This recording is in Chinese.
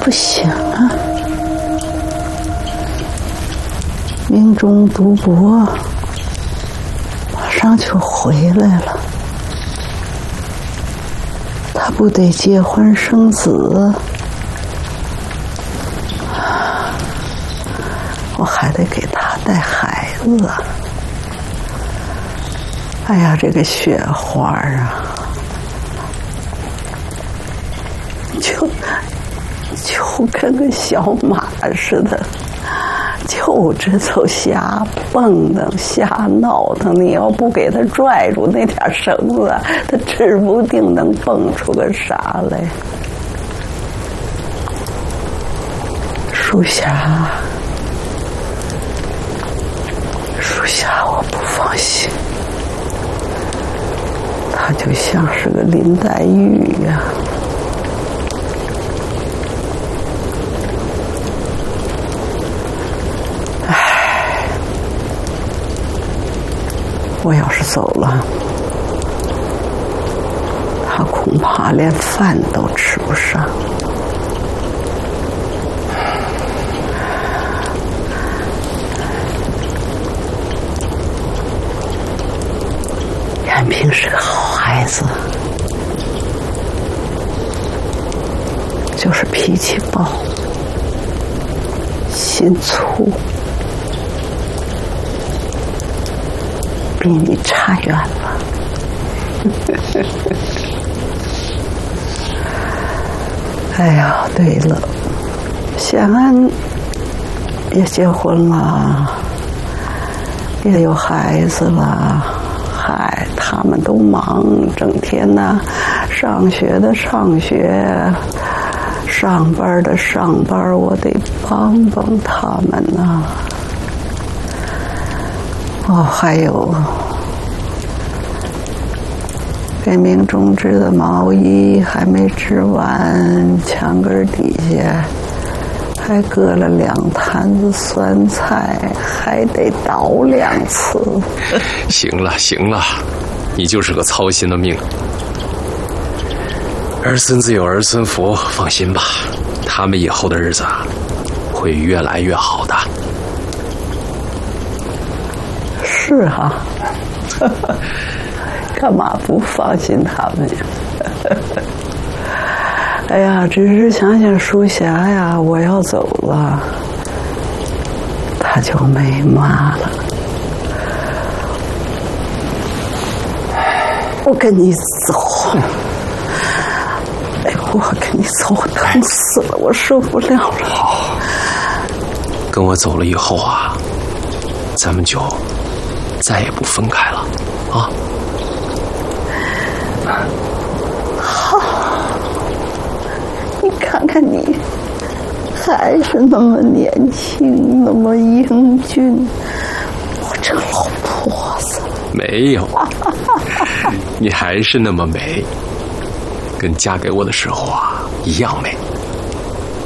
不行啊！明中读博，马上就回来了，他不得结婚生子，我还得给他带孩子。哎呀，这个雪花啊，就跟个小马似的，就知道瞎蹦跶瞎闹腾。你要不给他拽住那点绳子，他指不定能蹦出个啥来。属下，我不放心，他就像是个林黛玉呀。我要是走了，他恐怕连饭都吃不上。延平是个好孩子，就是脾气暴，心粗，比你差远了。哎呀，对了，显安也结婚了，也有孩子了。嗨，他们都忙，整天呢，上学的上学，上班的上班，我得帮帮他们呢。哦，还有给明中织的毛衣还没织完，墙根底下还搁了2坛子酸菜，还得倒2次。 行了，你就是个操心的命。儿孙自有儿孙福，放心吧，他们以后的日子会越来越好的。 是啊，干嘛不放心他们呀？哎呀，只是想想淑霞呀，我要走了，她就没妈了。我跟你走，哎，我跟你走，我疼死了，我受不了了。 好，跟我走了以后啊，咱们就再也不分开了啊。 好，你看看你，还是那么年轻，那么英俊，我这老婆子。 没有，你还是那么美，跟嫁给我的时候啊一样美。